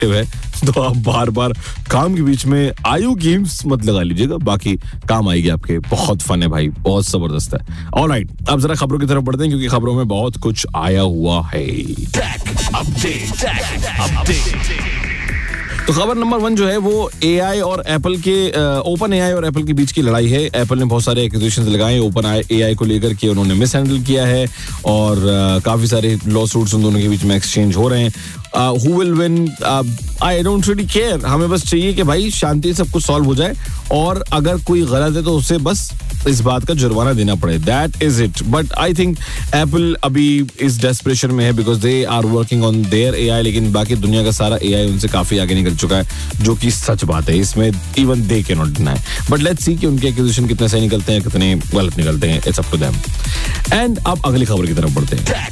Active है, तो आप बार बार काम के बीच में आयु गेम्स मत लगा लीजिएगा, बाकी काम आएगी आपके. बहुत फन है भाई, बहुत जबरदस्त है. ऑलराइट, अब जरा खबरों की तरफ बढ़ते हैं क्योंकि खबरों में बहुत कुछ आया हुआ है. तो खबर नंबर 1 जो है वो एआई और एप्पल के ओपन एआई और एप्पल के बीच की लड़ाई है. एप्पल ने बहुत सारे एक्विजिशंस लगाए ओपन एआई को लेकर के, उन्होंने मिस हैंडल किया है और काफी सारे लॉ सूट्स उन दोनों के बीच में एक्सचेंज हो रहे हैं. Who will win? I don't really care. हमें बस चाहिए कि भाई शांति से सब कुछ सॉल्व हो जाए और अगर कोई गलत है तो उसे बस इस बात का जुर्माना देना पड़े. That is it. But I think Apple अभी इस desperation में है because they are working on their AI, लेकिन बाकी दुनिया का सारा AI उनसे काफी आगे निकल चुका है, जो कि सच बात है. इसमें even they cannot deny. But let's see कि उनके एक्विजिशन कितने सही निकलते हैं, कितने गलत निकलते हैं. It's up to them. And अब अगली खबर की तरफ बढ़ते हैं.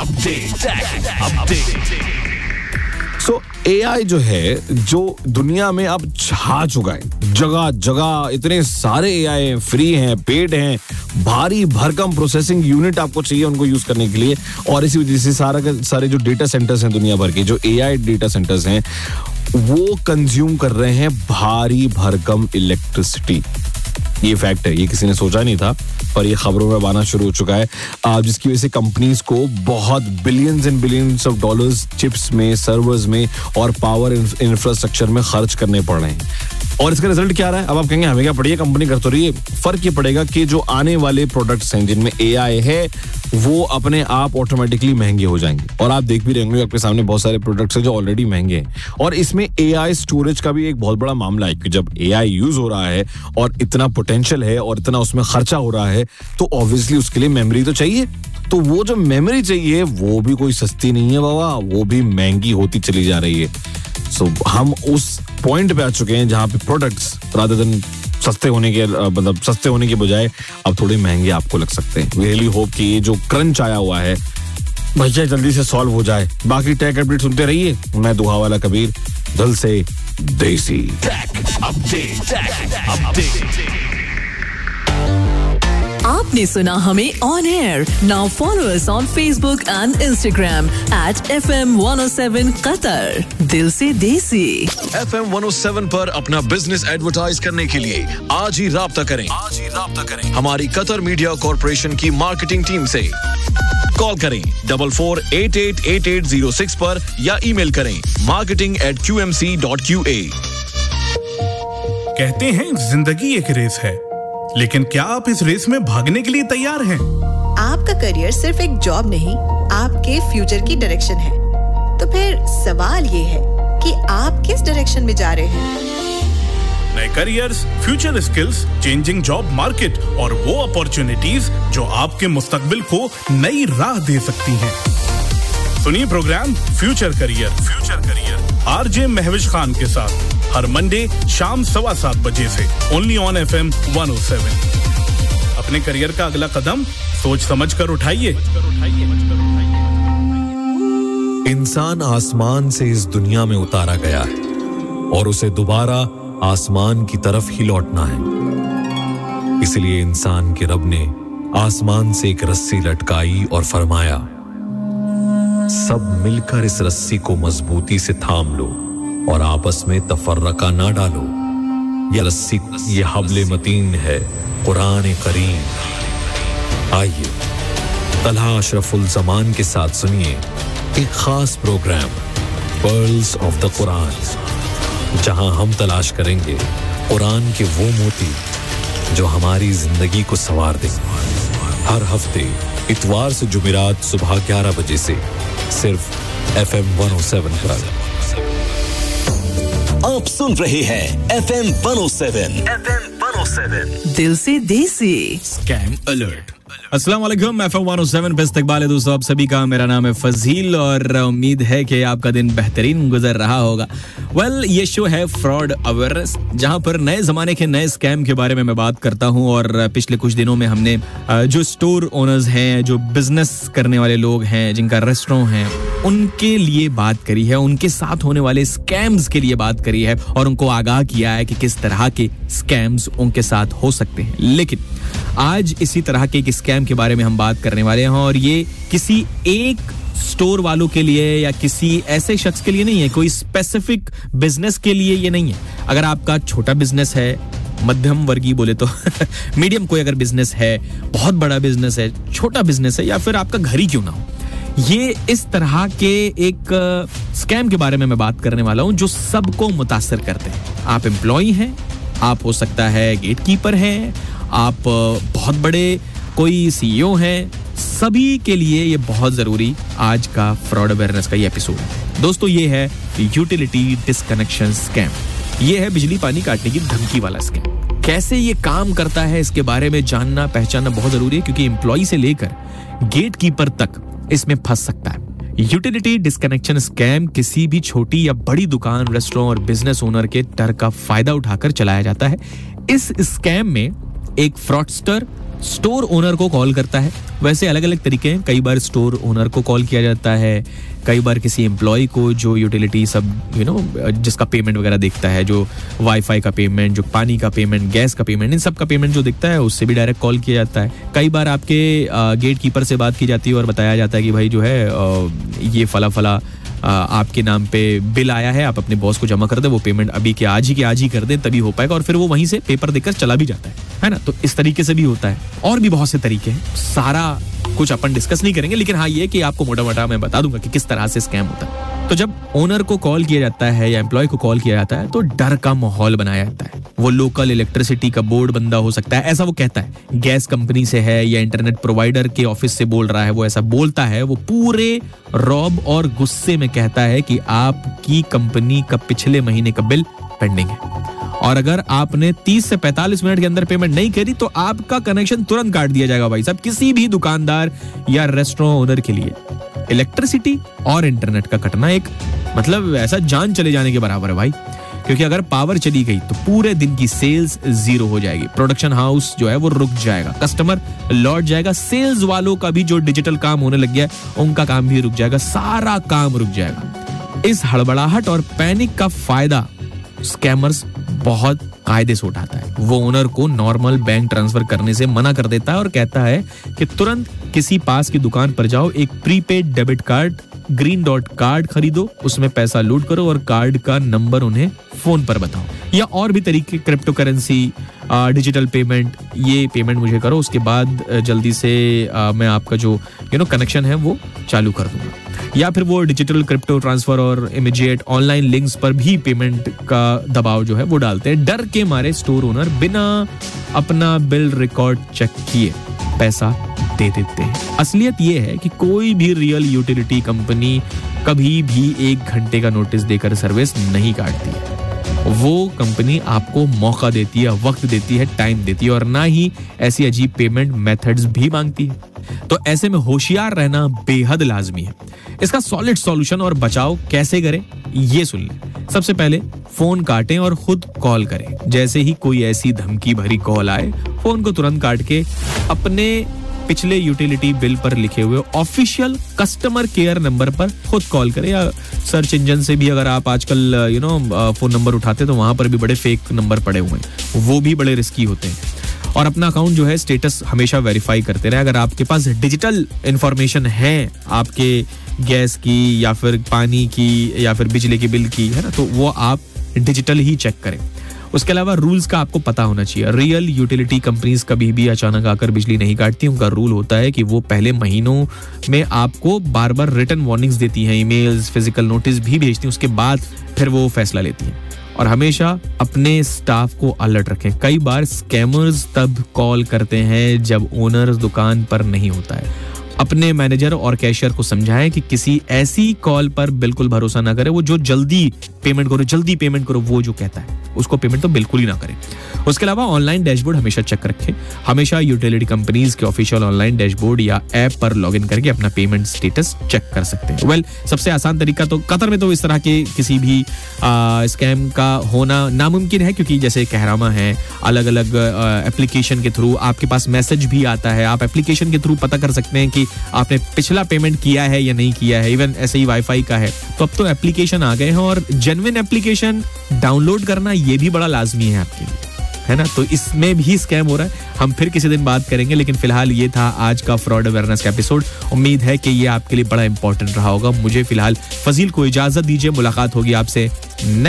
So, AI जो है, जो दुनिया में अब छा चुका है, जगह जगह इतने सारे AI हैं, फ्री हैं, पेड हैं, भारी भरकम प्रोसेसिंग यूनिट आपको चाहिए उनको यूज करने के लिए. और इसी वजह से सारे जो डेटा सेंटर्स हैं दुनिया भर के, जो AI डेटा सेंटर्स हैं, वो कंज्यूम कर रहे हैं भारी भरकम इलेक्ट्रिसिटी. ये फैक्ट है, ये किसी ने सोचा नहीं था पर ये खबरों में आना शुरू हो चुका है, जिसकी वजह से कंपनीज को बहुत billions and billions of dollars chips में, सर्वर्स में और पावर इंफ्रास्ट्रक्चर में खर्च करने पड़ रहे हैं. और इसका रिजल्ट क्या रहा है? अब आप कहेंगे हमें क्या पड़ी है, कंपनी कर तो रही है. फर्क ये पड़ेगा कि जो आने वाले प्रोडक्ट्स हैं जिनमें AI है वो अपने आप ऑटोमेटिकली महंगे हो जाएंगे. और आप देख भी रहे होंगे आपके सामने बहुत सारे प्रोडक्ट्स हैं जो ऑलरेडी महंगे हैं. और इसमें AI स्टोरेज का भी एक बहुत बड़ा मामला है कि जब AI यूज हो रहा है और इतना पोटेंशियल है और इतना उसमें खर्चा हो रहा है तो ऑब्वियसली उसके लिए मेमोरी तो चाहिए. तो वो जो मेमोरी चाहिए वो भी कोई सस्ती नहीं है बाबा, वो भी महंगी होती चली जा रही है. सो हम उस पॉइंट पे आ चुके हैं जहां पे प्रोडक्ट्स रादर देन सस्ते होने के बजाय अब थोड़े महंगे आपको लग सकते हैं. वी रियली होप कि ये जो क्रंच आया हुआ है भैया जल्दी से सॉल्व हो जाए. बाकी टेक अपडेट सुनते रहिए. मैं दुहा वाला कबीर, दिल से देसी. आपने सुना हमें on air. Now follow us on Facebook and Instagram @FM107 Qatar. दिल से देसी. FM 107 पर अपना बिजनेस एडवर्टाइज करने के लिए आज ही राब्ता करें हमारी कतर मीडिया कॉर्पोरेशन की मार्केटिंग टीम से. कॉल करें 44888806 पर या ईमेल करें marketing@qmc.qa. कहते हैं जिंदगी एक रेस है, लेकिन क्या आप इस रेस में भागने के लिए तैयार हैं? आपका करियर सिर्फ एक जॉब नहीं, आपके फ्यूचर की डायरेक्शन है. तो फिर सवाल ये है कि आप किस डायरेक्शन में जा रहे हैं? नए careers, future skills, changing job market और वो अपॉर्चुनिटीज जो आपके मुस्तकबिल को नई राह दे सकती हैं. सुनिए programme future career RJ Mahwish Khan के साथ हर मंडे शाम 7:15 बजे से ओनली ऑन FM 107. अपने करियर का अगला कदम सोच समझ कर उठाइए. इंसान आसमान से इस दुनिया में उतारा गया है और उसे दोबारा आसमान की तरफ ही लौटना है. इसलिए इंसान के रब ने आसमान से एक रस्सी लटकाई और फरमाया, सब मिलकर इस रस्सी को मजबूती से थाम लो और आपस में तफर्रका ना डालो. यह रस्सी, यह हब्ले मतीन है, कुरान करीम. आइए तलहा अशरफुल जमान के साथ सुनिए एक खास programme pearls of the Quran, जहां हम तलाश करेंगे कुरान के वो मोती जो हमारी जिंदगी को संवार दें. हर हफ्ते इतवार से जुमेरात सुबह 11 बजे से सिर्फ FM 107 पर. आप सुन रहे हैं FM 107. दिल से देसी. Scam alert. अस्सलाम वालेकुम. FM 107 पे इस्तकबाल है दोस्तों आप सभी का. मेरा नाम है फजील और उम्मीद है कि आपका दिन बेहतरीन गुजर रहा होगा. ये शो है फ्रॉड अवेयरनेस, जहां पर नए जमाने के नए स्कैम के बारे में मैं बात करता हूं. और पिछले कुछ दिनों में हमने जो स्टोर ओनर्स हैं, जो बिजनेस करने वाले लोग हैं, जिनका रेस्टोरेंट है, उनके लिए बात करी है, उनके साथ होने वाले स्कैम्स के लिए बात करी है और उनको आगाह किया है कि किस तरह के स्कैम्स उनके साथ हो सकते हैं. लेकिन आज इसी तरह के एक स्कैम के बारे में हम बात करने वाले हैं और ये किसी एक स्टोर वालों के लिए या किसी ऐसे शख्स के लिए नहीं है, कोई स्पेसिफिक बिजनेस के लिए ये नहीं है। अगर आपका छोटा बिजनेस है, मध्यम वर्गीय बोले तो मीडियम कोई अगर बिजनेस है, बहुत बड़ा बिजनेस है, छोटा बिजनेस है, या फिर आपका घर ही क्यों ना हो, ये इस तरह के एक स्कैम के बारे में मैं बात करने वाला हूं जो सबको मुतासिर करते हैं। आप एम्प्लॉय हैं, आप हो सकता है गेट कीपर हैं, आप बहुत बड़े कोई सीईओ हैं, सभी के लिए ये बहुत जरूरी आज का फ्रॉड अवेयरनेस का ये एपिसोड है। दोस्तों, ये है यूटिलिटी डिस्कनेक्शन स्कैम। ये है बिजली पानी काटने की धमकी वाला स्कैम। कैसे ये काम करता है इसके बारे में जानना पहचानना बहुत जरूरी है, क्योंकि एम्प्लॉय से लेकर गेट कीपर तक इसमें फंस सकता है। यूटिलिटी डिस्कनेक्शन स्कैम किसी भी छोटी या बड़ी दुकान, रेस्टोरेंट और बिजनेस ओनर के डर का फायदा उठाकर चलाया जाता है। इस स्कैम में एक फ्रॉडस्टर स्टोर ओनर को कॉल करता है। वैसे अलग अलग तरीके हैं, कई बार स्टोर ओनर को कॉल किया जाता है, कई बार किसी एम्प्लॉय को जो यूटिलिटी सब जिसका पेमेंट वगैरह देखता है, जो वाईफाई का पेमेंट, जो पानी का पेमेंट, गैस का पेमेंट, इन सब का पेमेंट जो दिखता है उससे भी डायरेक्ट कॉल किया जाता है। कई बार आपके गेट कीपर से बात की जाती है और बताया जाता है कि भाई जो है ये फला फला आपके नाम पे बिल आया है, आप अपने बॉस को जमा कर दे, वो पेमेंट अभी के आज ही कर दे, तभी हो पाएगा, और फिर वो वहीं से पेपर देकर चला भी जाता है ना। तो इस तरीके से भी होता है, और भी बहुत से तरीके हैं, सारा कुछ अपन डिस्कस नहीं करेंगे, लेकिन हाँ ये कि आपको मोटा मोटा मैं बता दूंगा कि किस तरह से स्कैम होता है। तो जब ओनर को कॉल किया जाता है या एम्प्लॉय को कॉल किया जाता है तो डर का माहौल बनाया जाता है। वो लोकल इलेक्ट्रिसिटी का बोर्ड बंदा हो सकता है, ऐसा वो कहता है, गैस कंपनी से है या इंटरनेट प्रोवाइडर के ऑफिस से बोल रहा है, वो ऐसा बोलता है। वो पूरे रौब और गुस्से में कहता है कि आपकी कंपनी का पिछले महीने का बिल पेंडिंग है, और अगर आपने 30 से 45 मिनट के अंदर पेमेंट नहीं करी तो आपका कनेक्शन तुरंत काट दिया जाएगा। भाई साहब, किसी भी दुकानदार या रेस्टोरेंट ओनर के लिए इलेक्ट्रिसिटी और इंटरनेट का कटना एक मतलब ऐसा जान चले जाने के बराबर है भाई, क्योंकि अगर पावर चली गई तो पूरे दिन की सेल्स जीरो हो जाएगी, प्रोडक्शन हाउस जो है वो रुक जाएगा, कस्टमर लौट जाएगा, सेल्स वालों का भी जो डिजिटल काम होने लग गया है उनका काम भी रुक जाएगा, सारा काम रुक जाएगा। इस हड़बड़ाहट और पैनिक का फायदा स्कैमर्स बहुत कायदे से उठाता है। वो ओनर को नॉर्मल बैंक ट्रांसफर करने से मना कर देता है और कहता है कि तुरंत किसी पास की दुकान पर जाओ, एक prepaid debit card, green dot card खरीदो, उसमें पैसा लोड करो और कार्ड का नंबर उन्हें फोन पर बताओ। या और भी तरीके, क्रिप्टो करेंसी, डिजिटल पेमेंट, ये पेमेंट मुझे करो, उसके बाद जल्दी से मैं आपका जो कनेक्शन है वो चालू कर दूंगा। या फिर वो डिजिटल क्रिप्टो ट्रांसफर और इमीडिएट ऑनलाइन लिंक्स पर भी पेमेंट का दबाव जो है वो डालते हैं। डर के मारे स्टोर ओनर बिना अपना बिल रिकॉर्ड चेक किए पैसा दे देते हैं। असलियत ये है कि कोई भी रियल यूटिलिटी कंपनी कभी भी 1 घंटे का नोटिस देकर सर्विस नहीं काटती है। वो कंपनी आपको मौका देती है, वक्त देती है, टाइम देती है, और ना ही ऐसी अजीब पेमेंट मेथड्स भी मांगती है। तो ऐसे में होशियार रहना बेहद लाजमी है। इसका सॉलिड सॉल्यूशन और बचाव कैसे करें ये सुन लें। सबसे पहले फोन काटें और खुद कॉल करें। जैसे ही कोई ऐसी धमकी भरी कॉल आए, फोन को तुरंत काट के अपने पिछले यूटिलिटी बिल पर लिखे हुए ऑफिशियल कस्टमर केयर नंबर पर खुद कॉल करें, या सर्च इंजन से भी अगर आप आजकल फोन नंबर उठाते तो वहां पर भी बड़े फेक नंबर पड़े हुए हैं, वो भी बड़े रिस्की होते हैं। और अपना अकाउंट जो है स्टेटस हमेशा वेरीफाई करते रहे। अगर आपके पास डिजिटल इंफॉर्मेशन है आपके गैस की या फिर पानी की या फिर बिजली के बिल की, है ना, तो वो आप डिजिटल ही चेक करें। उसके अलावा रूल्स का आपको पता होना चाहिए। रियल यूटिलिटी कंपनीज कभी भी अचानक आकर बिजली नहीं काटती। उनका रूल होता है कि वो पहले महीनों में आपको बार बार रिटन वार्निंग्स देती हैं, ईमेल्स, फिजिकल नोटिस भी भेजती हैं, उसके बाद फिर वो फैसला लेती हैं। और हमेशा अपने स्टाफ को अलर्ट रखें। कई बार स्कैमर्स तब कॉल करते हैं जब ओनर दुकान पर नहीं होता है। अपने मैनेजर और कैशियर को समझाएं कि किसी ऐसी कॉल पर बिल्कुल भरोसा ना करें। वो जो जल्दी पेमेंट करो वो जो कहता है उसको पेमेंट तो बिल्कुल ही ना करें। उसके अलावा ऑनलाइन डैशबोर्ड हमेशा चेक रखें। हमेशा यूटिलिटी कंपनीज के ऑफिशियल ऑनलाइन डैशबोर्ड या ऐप पर लॉगिन करके अपना पेमेंट स्टेटस चेक कर सकते हैं। सबसे आसान तरीका तो कतर में तो इस तरह के किसी भी स्कैम का होना नामुमकिन है, क्योंकि जैसे कहरामा है, अलग अलग एप्लीकेशन के थ्रू आपके पास मैसेज भी आता है। आप एप्लीकेशन के थ्रू पता कर सकते हैं कि आपने पिछला पेमेंट किया है या नहीं किया है। इवन ऐसे ही वाईफाई का है तो अब तो एप्लीकेशन आ गए हैं, और जेन्युइन एप्लीकेशन डाउनलोड करना ये भी बड़ा लाजमी है आपके लिए, है ना, तो इसमें भी स्कैम हो रहा है। हम फिर किसी दिन बात करेंगे, लेकिन फिलहाल ये था आज का फ्रॉड अवेयरनेस का एपिसोड। उम्मीद है कि ये आपके लिए बड़ा इंपॉर्टेंट रहा होगा। मुझे फिलहाल फजील को इजाजत दीजिए, मुलाकात होगी आपसे